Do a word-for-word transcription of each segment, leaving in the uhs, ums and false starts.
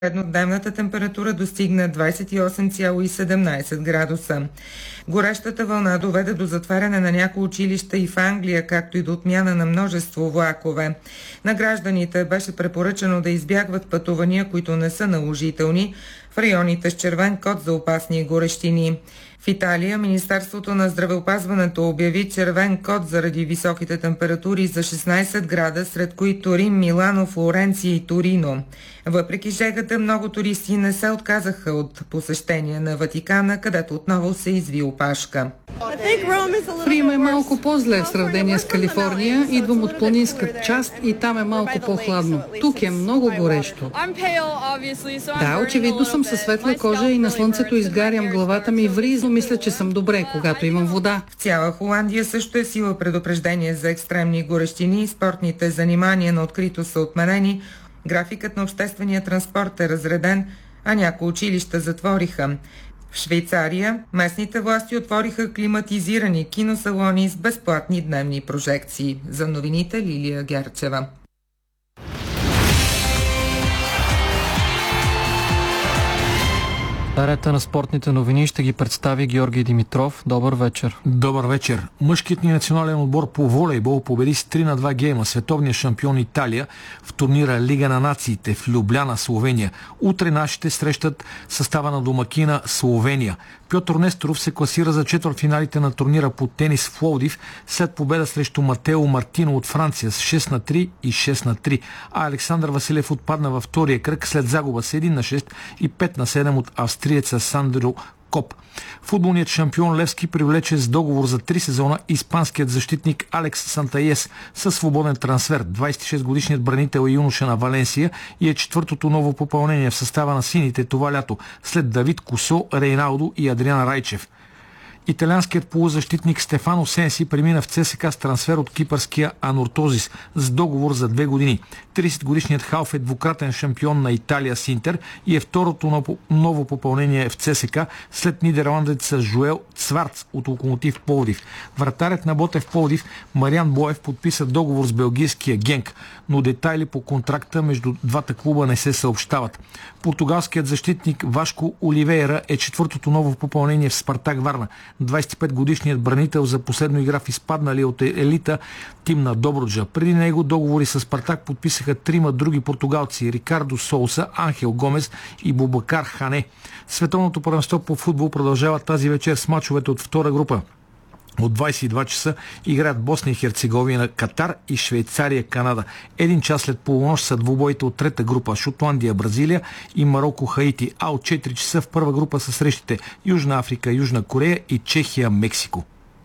Среднодневната температура достигна двадесет и осем цяло и седемнадесет градуса. Горещата вълна доведе до затваряне на някои училища и в Англия, както и до отмяна на множество влакове. На гражданите беше препоръчано да избягват пътувания, които не са наложителни, в районите с червен код за опасни горещини. В Италия Министерството на здравеопазването обяви червен код заради високите температури за шестнадесет града, сред които Рим, Милано, Флоренция и Торино. Въпреки жегата, много туристи не се отказаха от посещение на Ватикана, където отново се изви опашка. Рим е малко по-зле в сравнение с Калифорния. Идвам от планинска част и там е малко по-хладно. Тук е много горещо. Да, очевидно съм със светла кожа и на слънцето изгарям главата ми вризно. Мисля, че съм добре, когато имам вода. В цяла Холандия също е сила предупреждение за екстремни горещини. Спортните занимания на открито са отменени. Графикът на обществения транспорт е разреден, а някои училища затвориха. В Швейцария местните власти отвориха климатизирани киносалони с безплатни дневни прожекции. За новините Лилия Герчева. Рета на спортните новини ще ги представи Георги Димитров. Добър вечер. Добър вечер. Мъжкият ни национален отбор по волейбол победи с три на два гейма световния шампион Италия в турнира Лига на нациите в Любляна, Словения. Утре нашите срещат състава на домакина Словения. Пьотър Несторов се класира за четвъртфиналите на турнира по тенис в Пловдив след победа срещу Матео Мартино от Франция с шест на три и шест на три, а Александър Василев отпадна във втория кръг след загуба с едно на шест и пет на седем от австриеца Сандро Коп. Футболният шампион Левски привлече с договор за три сезона испанският защитник Алекс Сантаес със свободен трансфер. двадесет и шестгодишният бранител е юноша на Валенсия и е четвъртото ново попълнение в състава на сините това лято, след Давид Косо, Рейналдо и Адриан Райчев. Италианският полузащитник Стефано Сенси премина в ЦСКА с трансфер от кипърския Анортозис с договор за две години. тридесетгодишният халф е двукратен шампион на Италия с Интер и е второто ново попълнение в ЦСКА след нидерландеца Жуел Цварц от Локомотив Пловдив. Вратарят на Ботев Пловдив Мариан Боев подписа договор с белгийския Генк, но детайли по контракта между двата клуба не се съобщават. Португалският защитник Вашко Оливейра е четвъртото ново попълнение в Спартак Варна. двадесет и петгодишният бранител за последно игра в изпаднали от елита тим на Добруджа. Преди него договори с Спартак подписаха трима други португалци: Рикардо Соуса, Анхел Гомес и Бубакар Хане. Световното първенство по футбол продължава тази вечер с мачовете от втора група. От двадесет и два часа играят Босна и Херцеговина, Катар и Швейцария, Канада. Един час след полунощ са двубоите от трета група: Шотландия, Бразилия и Мароко, Хаити. А от четири часа в първа група са срещите Южна Африка, Южна Корея и Чехия, Мексико.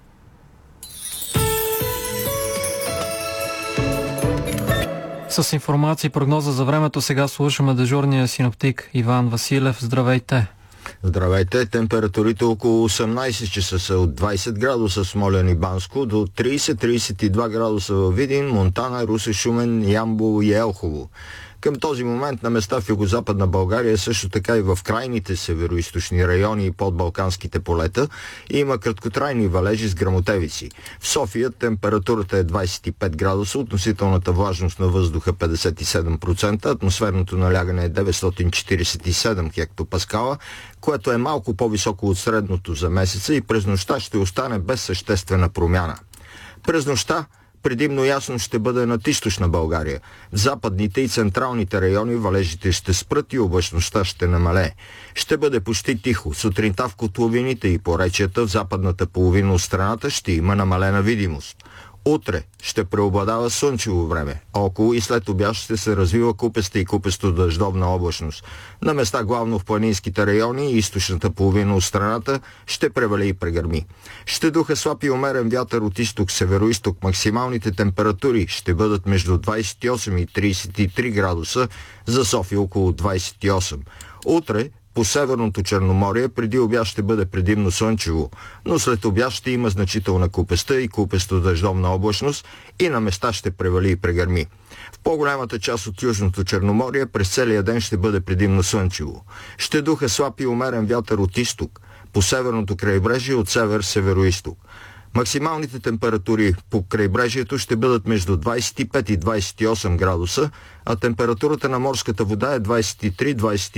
С информация и прогноза за времето сега слушаме дежурния синоптик Иван Василев. Здравейте! Здравейте! Температурите около осемнадесет часа са от двадесет градуса в Смолян и Банско до тридесет до тридесет и два градуса във Видин, Монтана, Русе, Шумен, Ямбол и Елхово. Към този момент на места в югозападна България, също така и в крайните североизточни райони и подбалканските полета, има краткотрайни валежи с гръмотевици. В София температурата е двадесет и пет градуса, относителната влажност на въздуха петдесет и седем процента, атмосферното налягане е деветстотин четиридесет и седем хектопаскала, което е малко по-високо от средното за месеца и през нощта ще остане без съществена промяна. През нощта предимно ясно ще бъде над източна България. В западните и централните райони валежите ще спрат и облачността ще намалее. Ще бъде почти тихо. Сутринта в котловините и поречията в западната половина от страната ще има намалена видимост. Утре ще преобладава слънчево време, а около и след обяд ще се развива купеста и купесто дъждовна облачност. На места главно в планинските райони и източната половина от страната ще превали и прегърми. Ще духа слаб и умерен вятър от изток-североизток. Максималните температури ще бъдат между двадесет и осем и тридесет и три градуса, за София около двадесет и осем. Утре по Северното Черноморие преди обяд ще бъде предимно слънчево, но след обяд ще има значителна купеста и купесто дъждовна облачност и на места ще превали и прегърми. В по-голямата част от Южното Черноморие през целия ден ще бъде предимно слънчево. Ще духа слаб и умерен вятър от изток, по северното крайбрежие от север-североизток. Максималните температури по крайбрежието ще бъдат между двадесет и пет и двадесет и осем градуса, а температурата на морската вода е двадесет и три до двадесет